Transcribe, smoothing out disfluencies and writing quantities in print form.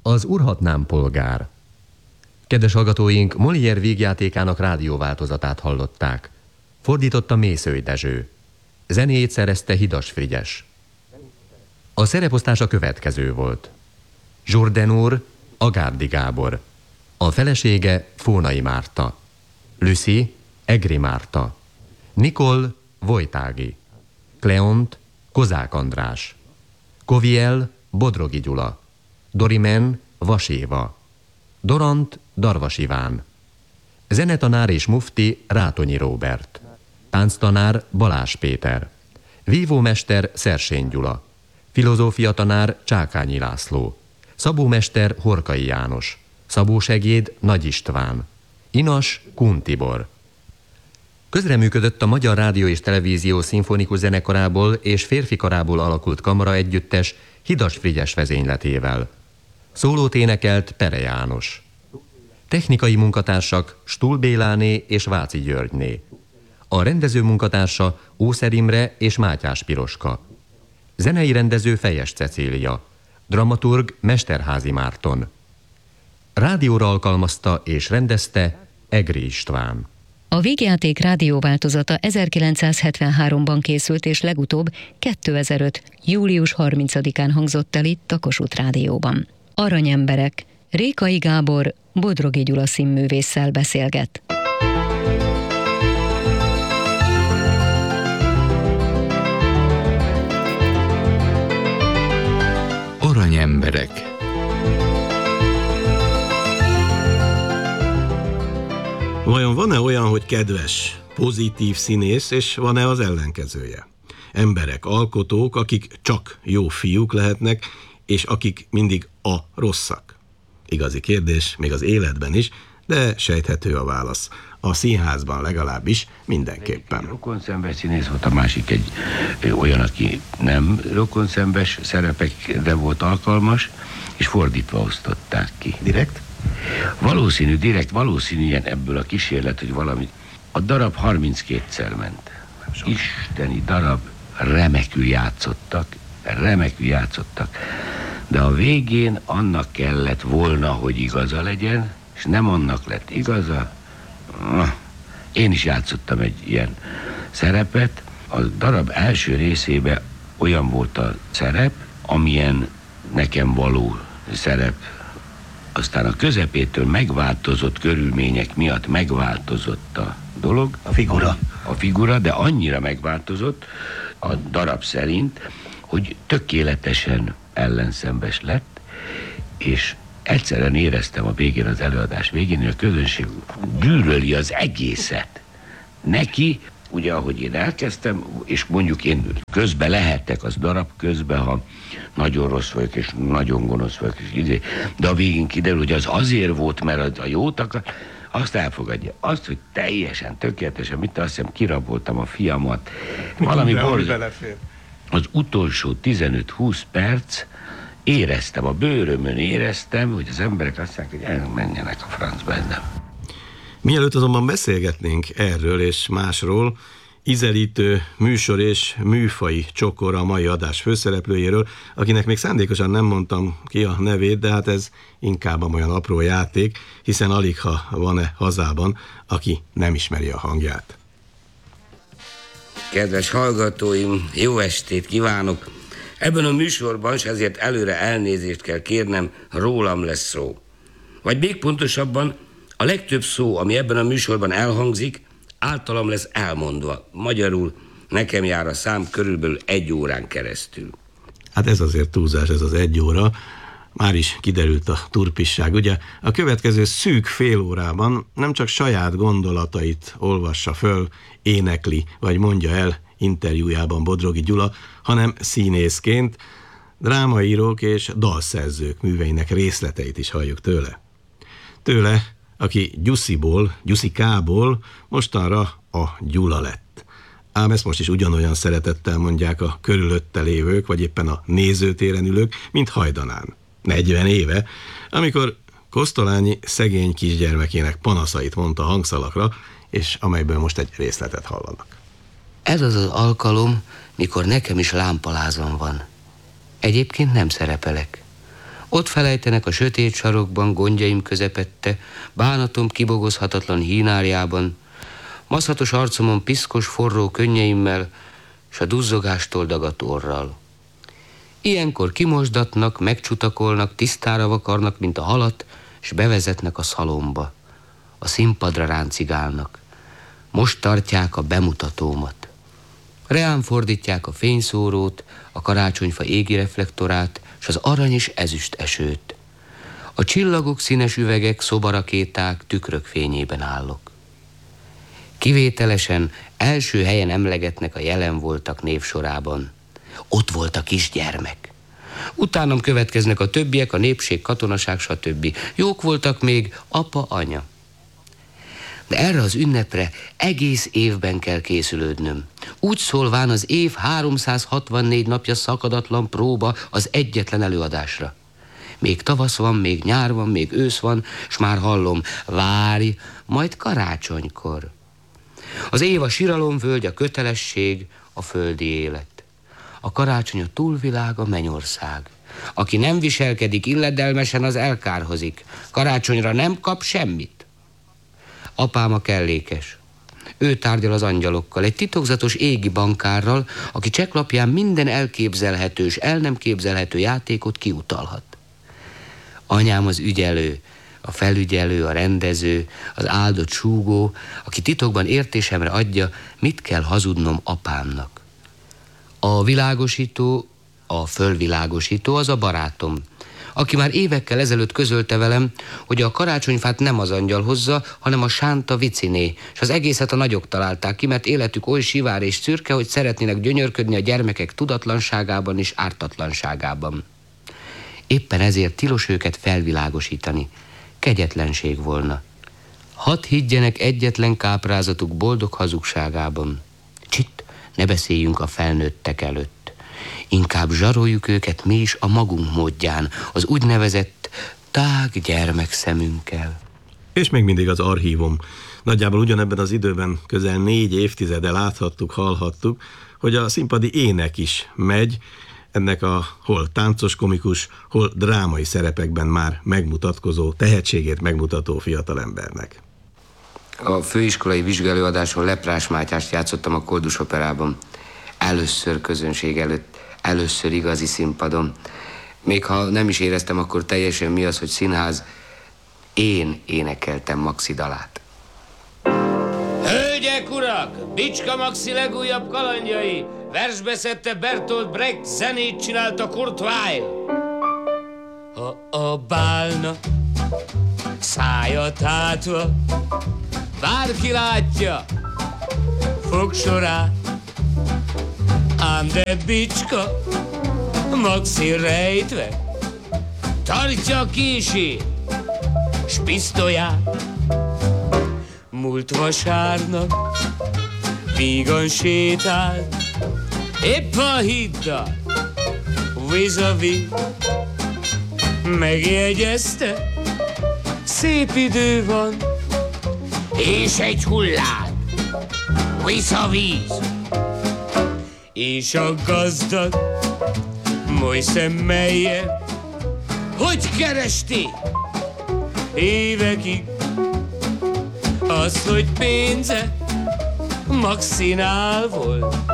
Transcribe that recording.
Az Urhatnám polgár. Kedves hallgatóink, Molière vígjátékának rádióváltozatát hallották. Fordította Mészői Dezső. Zenét szerezte Hidas Frigyes. A szereposztás a következő volt. Jourdain úr, Agárdi Gábor. A felesége Fónai Márta. Lucy, Egri Márta. Nicole, Vojtági. Cleont, Kozák András. Koviel, Bodrogi Gyula. Dorimen, Vas Éva. Dorant, Darvas Iván. Zenetanár és mufti Rátonyi Róbert. Tánctanár Balázs Péter. Vívómester Szersény Gyula. Filozófiatanár Csákányi László. Szabómester Horkai János. Szabósegéd Nagy István. Inas Kun Tibor. Közreműködött a Magyar Rádió és Televízió szimfonikus zenekarából és férfikarából alakult kamara együttes Hidas Frigyes vezényletével. Szólót énekelt Pere János. Technikai munkatársak Stull Béláné és Váci Györgyné. A rendező munkatársa Ószer Imre és Mátyás Piroska. Zenei rendező Fejes Cecília. Dramaturg Mesterházy Márton. Rádióra alkalmazta és rendezte Egri István. A vígjáték rádióváltozata 1973-ban készült, és legutóbb 2005. július 30-án hangzott el itt a Kossuth Rádióban. Aranyemberek. Rékai Gábor Bodrogi Gyula színművésszel beszélget. Aranyemberek. Vajon van-e olyan, hogy kedves, pozitív színész, és van-e az ellenkezője? Emberek, alkotók, akik csak jó fiúk lehetnek, és akik mindig a rosszak. Igazi kérdés, még az életben is, de sejthető a válasz. A színházban legalábbis mindenképpen. Rokonszenves színész volt, a másik egy olyan, aki nem rokonszenves szerepekre volt alkalmas, és fordítva osztották ki. Direkt? Valószínűen ebből a kísérlet, hogy valami. A darab 32-szer ment. Isteni darab, remekül játszottak, de a végén annak kellett volna, hogy igaza legyen, és nem annak lett igaza. Én is játszottam egy ilyen szerepet. A darab első részében olyan volt a szerep, amilyen nekem való szerep. Aztán a közepétől megváltozott körülmények miatt megváltozott a dolog. A figura, de annyira megváltozott a darab szerint, hogy tökéletesen ellenszenves lett, és egyszerűen éreztem a végén, az előadás végén, hogy a közönség gyűlöli az egészet. Neki, ugye ahogy én elkezdtem, és mondjuk én közbe lehettek az darab közben, ha nagyon rossz vagyok, és nagyon gonosz vagyok, de a végén kiderül, hogy az azért volt, mert a jót akar, azt elfogadja. Azt, hogy teljesen, tökéletesen, azt hiszem, kiraboltam a fiamat. Valami belefér. Az utolsó 15-20 perc éreztem, a bőrömön éreztem, hogy az emberek azt mondják, hogy elmenjenek a francba ennem. Mielőtt azonban beszélgetnénk erről és másról, ízelítő műsor és műfai csokor a mai adás főszereplőjéről, akinek még szándékosan nem mondtam ki a nevét, de hát ez inkább olyan apró játék, hiszen aligha van-e hazában, aki nem ismeri a hangját. Kedves hallgatóim, jó estét kívánok! Ebben a műsorban, és ezért előre elnézést kell kérnem, rólam lesz szó. Vagy még pontosabban, a legtöbb szó, ami ebben a műsorban elhangzik, általam lesz elmondva. Magyarul nekem jár a szám körülbelül 1 órán keresztül. Hát ez azért túlzás, ez az 1 óra. Már is kiderült a turpisság. Ugye a következő szűk fél órában nem csak saját gondolatait olvassa föl, énekli, vagy mondja el interjújában Bodrogi Gyula, hanem színészként drámaírók és dalszerzők műveinek részleteit is halljuk tőle. Tőle, aki Gyuszikából mostanra a Gyula lett. Ám ezt most is ugyanolyan szeretettel mondják a körülötte lévők, vagy éppen a nézőtéren ülők, mint hajdanán. 40 éve, amikor Kosztolányi szegény kisgyermekének panaszait mondta hangszalakra, és amelyből most egy részletet hallanak. Ez az az alkalom, mikor nekem is lámpalázam van. Egyébként nem szerepelek. Ott felejtenek a sötét sarokban, gondjaim közepette, bánatom kibogozhatatlan hínárjában, maszhatos arcomon piszkos forró könnyeimmel, s a duzzogástól dagadt orral. Ilyenkor kimosdatnak, megcsutakolnak, tisztára vakarnak, mint a halat, s bevezetnek a szalomba. A színpadra ráncigálnak. Most tartják a bemutatómat. Reám fordítják a fényszórót, a karácsonyfa égi reflektorát, s az arany és ezüst esőt. A csillagok, színes üvegek, szobarakéták, tükrök fényében állok. Kivételesen első helyen emlegetnek a jelen voltak névsorában. Ott volt a kisgyermek. Utánam következnek a többiek, a népség, katonaság, stb. Jók voltak még apa, anya. De erre az ünnepre egész évben kell készülődnöm. Úgy szólván az év 364 napja szakadatlan próba az egyetlen előadásra. Még tavasz van, még nyár van, még ősz van, s már hallom, várj, majd karácsonykor. Az év a siralomvölgy, a kötelesség, a földi élet. A karácsony a túlvilág, a mennyország. Aki nem viselkedik illedelmesen, az elkárhozik. Karácsonyra nem kap semmit. Apám a kellékes. Ő tárgyal az angyalokkal, egy titokzatos égi bankárral, aki csekklapján minden elképzelhető és el nem képzelhető játékot kiutalhat. Anyám az ügyelő, a felügyelő, a rendező, az áldott súgó, aki titokban értésemre adja, mit kell hazudnom apámnak. A világosító, a fölvilágosító az a barátom, aki már évekkel ezelőtt közölte velem, hogy a karácsonyfát nem az angyal hozza, hanem a sánta viciné, és az egészet a nagyok találták ki, mert életük oly sivár és szürke, hogy szeretnének gyönyörködni a gyermekek tudatlanságában és ártatlanságában. Éppen ezért tilos őket felvilágosítani. Kegyetlenség volna. Hadd higgyenek egyetlen káprázatuk boldog hazugságában. Csitt, ne beszéljünk a felnőttek előtt. Inkább zsaroljuk őket mi is a magunk módján, az úgynevezett tág gyermekszemünkkel. És még mindig az archívum. Nagyjából ugyanebben az időben közel 4 évtizede láthattuk, hallhattuk, hogy a színpadi ének is megy, ennek a hol táncos komikus, hol drámai szerepekben már megmutatkozó, tehetségét megmutató fiatalembernek. A főiskolai vizsgálóadáson Leprás Mátyást játszottam a Koldus Operában. Először közönség előtt, először igazi színpadon. Még ha nem is éreztem akkor teljesen mi az, hogy színház, én énekeltem Maxi dalát. Hölgyek, urak! Bicska Maxi legújabb kalandjai! Versbe szedte Bertolt Brecht, zenét csinálta Kurt Weill. Ha a bálna szája tátva bárki látja fogsorát, ám de Bicska Maxi rejtve tartja kisi s pisztolyát. Múlt vasárnap vígan sétált épp a híddal vis-a-vis, megjegyezte, szép idő van, és egy hullám visz a víz. És a gazdag Moise Meyer hogy keresti évekig azt, hogy pénze Maxinál volt.